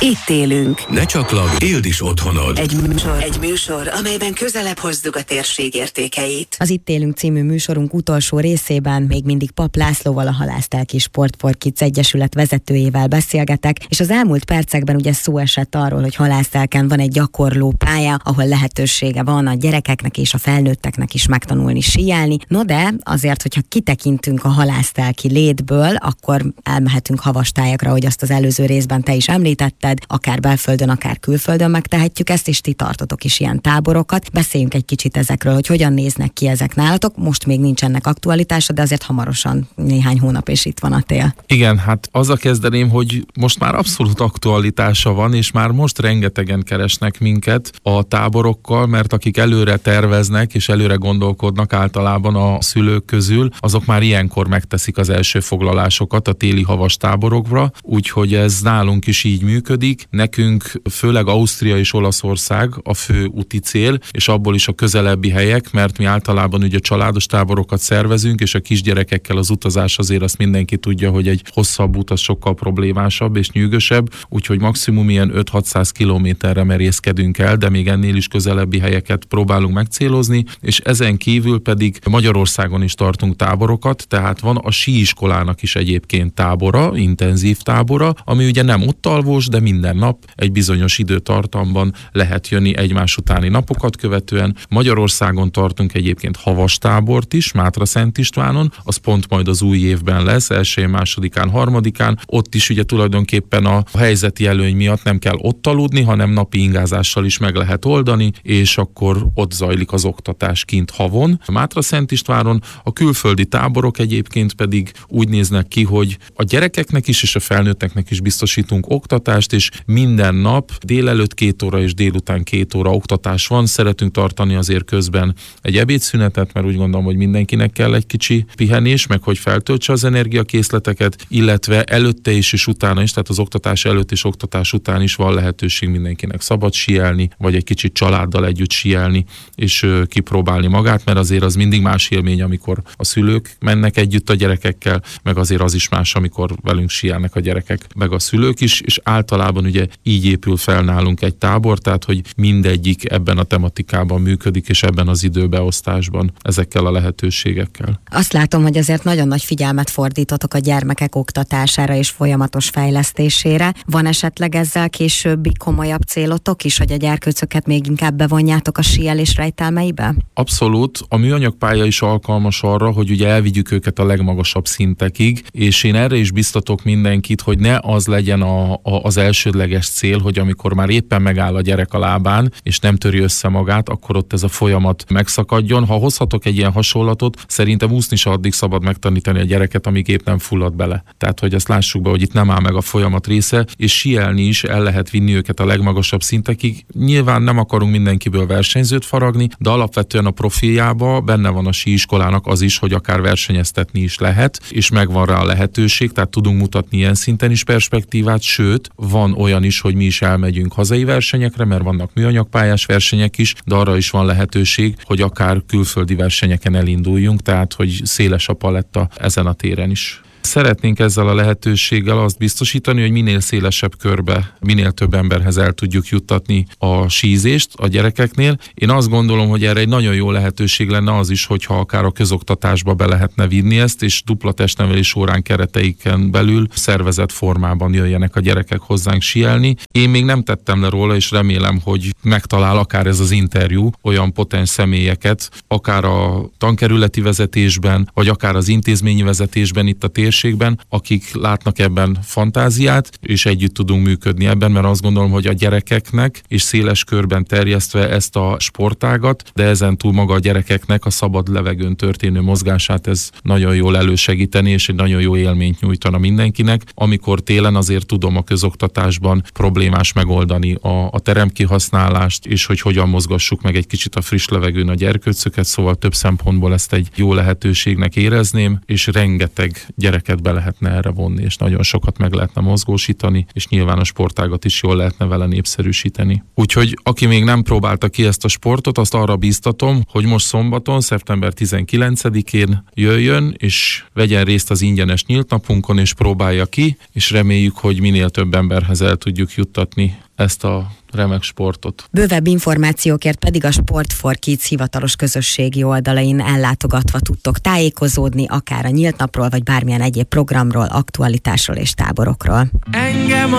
Itt élünk. Ne csaklag, éld is otthonod. Egy műsor, amelyben közelebb hozzuk a térség értékeit. Az Itt élünk című műsorunk utolsó részében még mindig Papp Lászlóval, a Halásztelki Sport for Kids Egyesület vezetőjével beszélgetek, és az elmúlt percekben ugye szó esett arról, hogy Halásztelken van egy gyakorló pálya, ahol lehetősége van a gyerekeknek és a felnőtteknek is megtanulni síelni. No de azért, hogyha kitekintünk a halásztelki létből, akkor elmehetünk havastájakra, hogy azt az előző részben te is említetted, akár belföldön, akár külföldön megtehetjük ezt, és ti tartotok is ilyen táborokat. Beszéljünk egy kicsit ezekről, hogy hogyan néznek ki ezek nálatok. Most még nincs ennek aktualitása, de azért hamarosan, néhány hónap, és itt van a tél. Igen, hát azzal kezdeném, hogy most már abszolút aktualitása van, és már most rengetegen keresnek minket a táborokkal, mert akik előre terveznek és előre gondolkodnak általában a szülők közül, azok már ilyenkor megteszik az első foglalásokat a téli havas táborokra, úgyhogy ez nálunk is így működik. Nekünk főleg Ausztria és Olaszország a fő úti cél, és abból is a közelebbi helyek, mert mi általában ugye családos táborokat szervezünk, és a kisgyerekekkel az utazás azért azt mindenki tudja, hogy egy hosszabb út az sokkal problémásabb és nyűgösebb, úgyhogy maximum ilyen 5-600 kilométerre merészkedünk el, de még ennél is közelebbi helyeket próbálunk megcélozni, és ezen kívül pedig Magyarországon is tartunk táborokat, tehát van a síiskolának is egyébként tábora, intenzív tábora, ami ugye nem ott alvós, de minden nap egy bizonyos időtartamban lehet jönni egymás utáni napokat követően. Magyarországon tartunk egyébként havastábort is, Mátra-Szent Istvánon, az pont majd az új évben lesz, 1-én, 2-án, 3-án. Ott is ugye tulajdonképpen a helyzeti előny miatt nem kell ott aludni, hanem napi ingázással is meg lehet oldani, és akkor ott zajlik az oktatás kint havon. Mátra-Szent Istvánon a külföldi táborok egyébként pedig úgy néznek ki, hogy a gyerekeknek is és a felnőtteknek is biztosítunk oktatást, és minden nap délelőtt 2 óra és délután 2 óra oktatás van. Szeretünk tartani azért közben egy ebédszünetet, mert úgy gondolom, hogy mindenkinek kell egy kicsi pihenés, meg hogy feltöltse az energiakészleteket, illetve előtte is és utána is, tehát az oktatás előtt és oktatás után is van lehetőség mindenkinek szabad síelni, vagy egy kicsit családdal együtt síelni, és kipróbálni magát, mert azért az mindig más élmény, amikor a szülők mennek együtt a gyerekekkel, meg azért az is más, amikor velünk síelnek a gyerekek, meg a szülők is, és általában ugye így épül fel nálunk egy tábor, tehát hogy mindegyik ebben a tematikában működik, és ebben az időbeosztásban ezekkel a lehetőségekkel. Azt látom, hogy azért nagyon nagy figyelmet fordítotok a gyermekek oktatására és folyamatos fejlesztésére. Van esetleg ezzel későbbi komolyabb célotok is, hogy a gyerkőcöket még inkább bevonjátok a síelés rejtelmeibe? Abszolút. A műanyagpálya is alkalmas arra, hogy ugye elvigyük őket a legmagasabb szintekig, és én erre is biztatok mindenkit, hogy ne az legyen az elsődleges cél, hogy amikor már éppen megáll a gyerek a lábán, és nem töri össze magát, akkor ott ez a folyamat megszakadjon. Ha hozhatok egy ilyen hasonlatot, szerintem úszni is addig szabad megtanítani a gyereket, amíg épp nem fullad bele. Tehát, hogy ezt lássuk be, hogy itt nem áll meg a folyamat része, és síelni is el lehet vinni őket a legmagasabb szintekig. Nyilván nem akarunk mindenkiből versenyzőt faragni, de alapvetően a profiljába benne van a síiskolának az is, hogy akár versenyeztetni is lehet, és megvan rá a lehetőség, tehát tudunk mutatni ilyen szinten is perspektívát, sőt, van olyan is, hogy mi is elmegyünk hazai versenyekre, mert vannak műanyagpályás versenyek is, de arra is van lehetőség, hogy akár külföldi versenyeken elinduljunk, tehát hogy széles a paletta ezen a téren is. Szeretnénk ezzel a lehetőséggel azt biztosítani, hogy minél szélesebb körbe, minél több emberhez el tudjuk juttatni a sízést a gyerekeknél. Én azt gondolom, hogy erre egy nagyon jó lehetőség lenne az is, hogyha akár a közoktatásba be lehetne vinni ezt, és dupla testnevelés órán kereteiken belül szervezett formában jöjjenek a gyerekek hozzánk síelni. Én még nem tettem le róla, és remélem, hogy megtalál akár ez az interjú olyan potens személyeket, akár a tankerületi vezetésben, vagy akár az intézményi vezetésben itt a térségben, akik látnak ebben fantáziát, és együtt tudunk működni ebben, mert azt gondolom, hogy a gyerekeknek és széles körben terjesztve ezt a sportágat, de ezen túl maga a gyerekeknek a szabad levegőn történő mozgását ez nagyon jól elősegíteni, és egy nagyon jó élményt nyújtana mindenkinek. Amikor télen azért tudom a közoktatásban problémás megoldani a teremkihasználást, és hogy hogyan mozgassuk meg egy kicsit a friss levegőn a gyerkőcöket, szóval több szempontból ezt egy jó lehetőségnek érezném, és rengeteg gyerek gyereket be lehetne erre vonni, és nagyon sokat meg lehetne mozgósítani, és nyilván a sportágat is jól lehetne vele népszerűsíteni. Úgyhogy aki még nem próbálta ki ezt a sportot, azt arra bíztatom, hogy most szombaton, szeptember 19-én jöjjön, és vegyen részt az ingyenes nyílt napunkon, és próbálja ki, és reméljük, hogy minél több emberhez el tudjuk juttatni ezt a remek sportot. Bővebb információkért pedig a Sport for Kids hivatalos közösségi oldalain ellátogatva tudtok tájékozódni, akár a nyílt napról, vagy bármilyen egyéb programról, aktualitásról és táborokról. Engem